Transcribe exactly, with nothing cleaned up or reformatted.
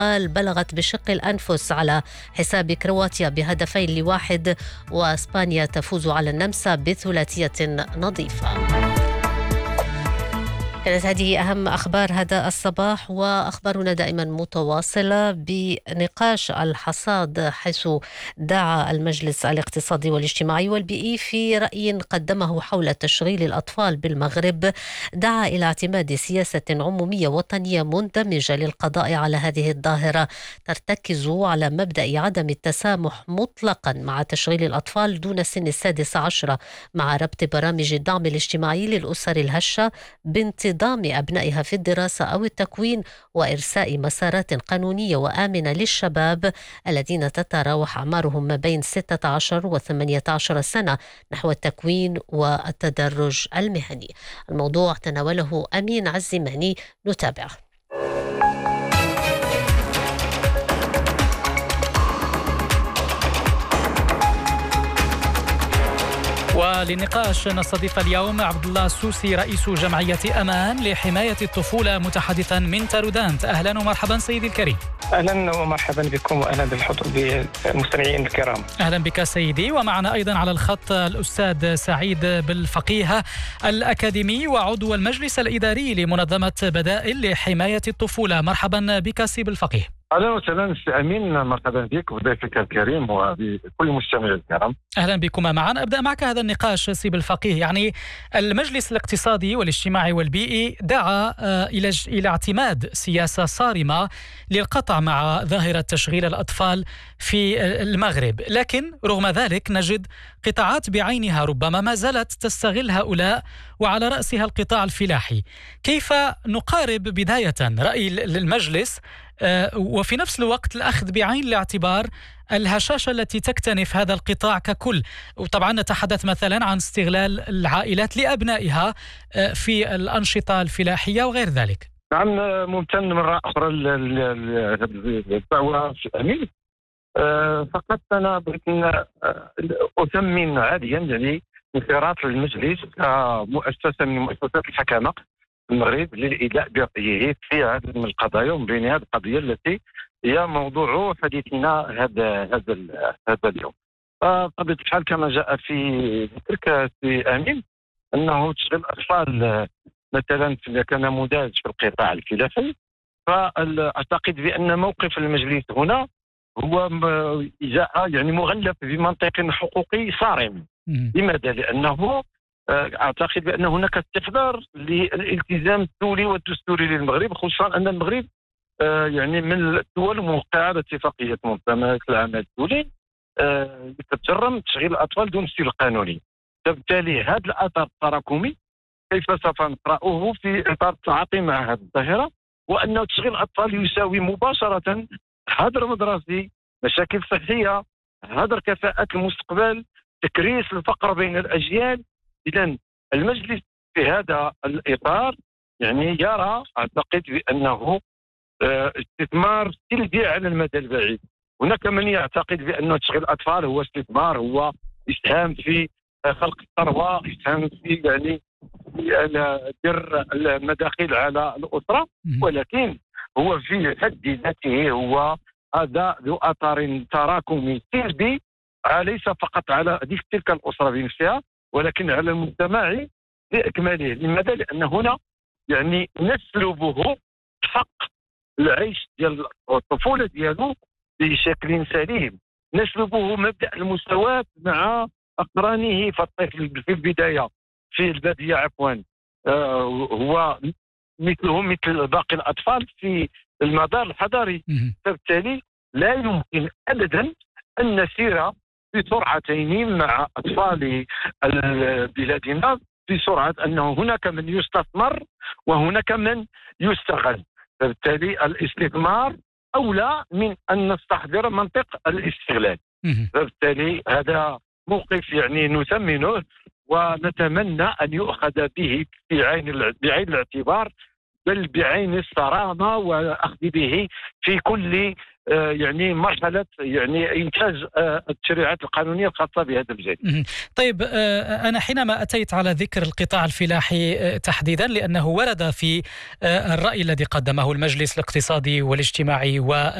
بلغت بشق الأنفس على حساب كرواتيا بهدفين لواحد، وإسبانيا تفوز على النمسا بثلاثية نظيفة. كانت هذه أهم أخبار هذا الصباح، وأخبارنا دائما متواصلة بنقاش الحصاد، حيث دعا المجلس الاقتصادي والاجتماعي والبيئي في رأي قدمه حول تشغيل الأطفال بالمغرب، دعا إلى اعتماد سياسة عمومية وطنية مندمجة للقضاء على هذه الظاهرة، ترتكز على مبدأ عدم التسامح مطلقا مع تشغيل الأطفال دون سن السادس عشر، مع ربط برامج الدعم الاجتماعي للأسر الهشة بانتظام انضم أبنائها في الدراسة أو التكوين، وإرساء مسارات قانونية وآمنة للشباب الذين تتراوح أعمارهم ما بين ستة عشر وثمانية عشر سنة نحو التكوين والتدرج المهني. الموضوع تناوله أمين عزيماني، نتابعه. وللنقاش نستضيف اليوم عبد الله السوسي، رئيس جمعية أمان لحماية الطفولة، متحدثا من تارودانت. أهلا ومرحبا سيدي الكريم. أهلا ومرحبا بكم، وأهلا بالحضور بالمستمعين الكرام. أهلا بك سيدي. ومعنا أيضا على الخط الأستاذ سعيد بالفقيه، الأكاديمي وعضو المجلس الإداري لمنظمة بدائل لحماية الطفولة. مرحبا بك سي بالفقيه. اهلا وسهلا سي امين، مرحبا بك وضيفك الكريم وبكل مستمعي الكرام. اهلا بكما معا. ابدا معك هذا النقاش سي بالفقيه. يعني المجلس الاقتصادي والاجتماعي والبيئي دعا الى الى اعتماد سياسه صارمه للقطع مع ظاهره تشغيل الاطفال في المغرب، لكن رغم ذلك نجد قطاعات بعينها ربما ما زالت تستغل هؤلاء، وعلى راسها القطاع الفلاحي. كيف نقارب بدايه راي المجلس وفي نفس الوقت الأخذ بعين الاعتبار الهشاشة التي تكتنف هذا القطاع ككل؟ وطبعا نتحدث مثلا عن استغلال العائلات لأبنائها في الأنشطة الفلاحية وغير ذلك. نعم، ممتن مرة أخرى الدعوة أمين. فقط أنا بغيت أثمن عاديا يعني انخراط المجلس كمؤسسة من مؤسسات الحكامة المغرب للإدلاء برأيه في هذه القضايا، ومن بين هذه القضية التي هي موضوع حديثنا هذا هذا هذا اليوم. بطبيعة الحال كما جاء في ذكرك سي أمين أنه تشغيل الأطفال مثلا كنموذج في القطاع الفلاحي، فأعتقد بأن موقف المجلس هنا هو جاء يعني مغلف بمنطق حقوقي صارم. لماذا؟ لأنه أعتقد بأن هناك استحضار للالتزام الدولي والدستوري للمغرب، خصوصا أن المغرب يعني من الدول الموقعة باتفاقية منظمة العمل الدولي تتجرم تشغيل الأطفال دون السير القانوني. فبالتالي هذا الأثر التراكمي كيف سوف نقرأه في إطار التعاطي مع هذه الظاهرة، وأنه تشغيل الأطفال يساوي مباشرة هدر مدرسي، مشاكل صحية، هدر كفاءة المستقبل، تكريس الفقر بين الأجيال. إذن المجلس في هذا الإطار يعني يرى، أعتقد بأنه استثمار سلبي على المدى البعيد. هناك من يعتقد بأن تشغيل الأطفال هو استثمار، هو إسهام في خلق الثروة، إسهام في يعني در المداخيل على الأسرة، ولكن هو في حد ذاته هو هذا ذو أثر تراكمي سلبي ليس فقط على تلك الأسرة بنفسها ولكن على المجتمع بأكمله. لماذا؟ لأن هنا يعني نسلبه حق العيش ديال الطفولة ديالو بشكل سليم، نسلبه مبدأ المساواة مع أقرانه في البداية في البادية عفوا آه هو مثلهم مثل باقي الأطفال في المدار الحضاري. فبالتالي لا يمكن أبدا أن نسير بسرعتين مع أطفال بلادنا، بسرعة أنه هناك من يستثمر وهناك من يستغل. فبالتالي الاستثمار أولى من أن نستحضر منطق الاستغلال. فبالتالي هذا موقف يعني نثمنه ونتمنى أن يؤخذ به بعين بعين الاعتبار، بل بعين الصرامة، والأخذ به في كل يعني مرحله يعني انتاج التشريعات القانونيه الخاصه بهذا الجانب. طيب انا حينما اتيت على ذكر القطاع الفلاحي تحديدا لانه ورد في الراي الذي قدمه المجلس الاقتصادي والاجتماعي و